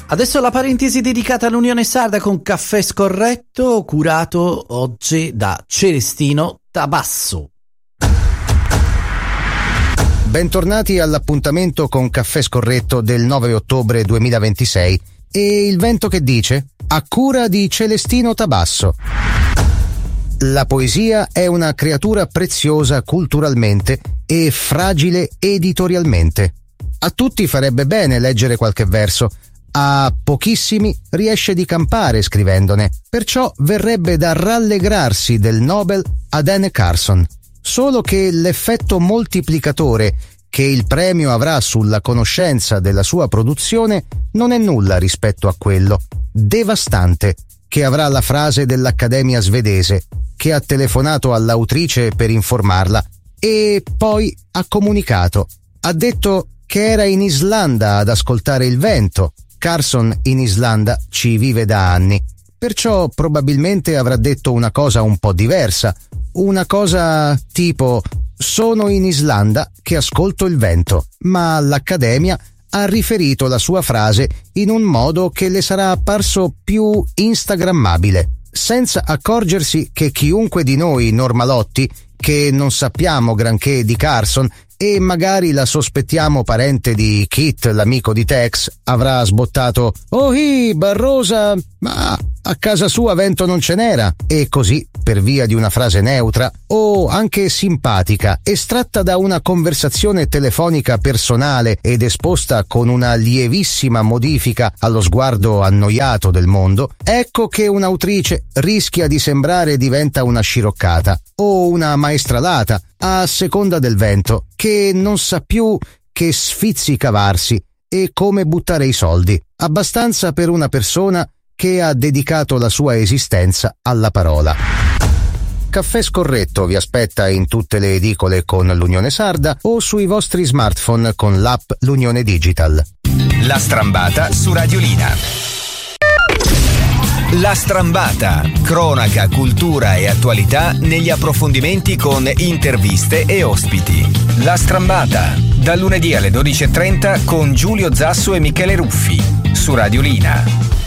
Adesso la parentesi dedicata all'Unione Sarda con Caffè Scorretto, curato oggi da Celestino Tabasso. Bentornati all'appuntamento con Caffè Scorretto del 9 ottobre 2026 e il vento che dice? A cura di Celestino Tabasso. La poesia è una creatura preziosa culturalmente e fragile editorialmente. A tutti farebbe bene leggere qualche verso, a pochissimi riesce di campare scrivendone, perciò verrebbe da rallegrarsi del Nobel a Dan Carson. Solo che l'effetto moltiplicatore che il premio avrà sulla conoscenza della sua produzione non è nulla rispetto a quello devastante che avrà la frase dell'Accademia svedese, che ha telefonato all'autrice per informarla e poi ha comunicato. Ha detto che era in Islanda ad ascoltare il vento. Carson in Islanda ci vive da anni, perciò probabilmente avrà detto una cosa un po' diversa, una cosa tipo «sono in Islanda che ascolto il vento», ma l'Accademia ha riferito la sua frase in un modo che le sarà apparso più instagrammabile, senza accorgersi che chiunque di noi normalotti, che non sappiamo granché di Carson e magari la sospettiamo parente di Kit, l'amico di Tex, avrà sbottato «Ohi, Barrosa, ma a casa sua vento non ce n'era», e così, per via di una frase neutra o anche simpatica, estratta da una conversazione telefonica personale ed esposta con una lievissima modifica allo sguardo annoiato del mondo, ecco che un'autrice rischia di sembrare diventa una sciroccata o una maestralata, a seconda del vento, che non sa più che sfizi cavarsi e come buttare i soldi, abbastanza per una persona che ha dedicato la sua esistenza alla parola. Caffè Scorretto vi aspetta in tutte le edicole con l'Unione Sarda o sui vostri smartphone con l'app L'Unione Digital. La Strambata su Radiolina. La Strambata, cronaca, cultura e attualità negli approfondimenti con interviste e ospiti. La Strambata, dal lunedì alle 12:30 con Giulio Zasso e Michele Ruffi, su Radiolina.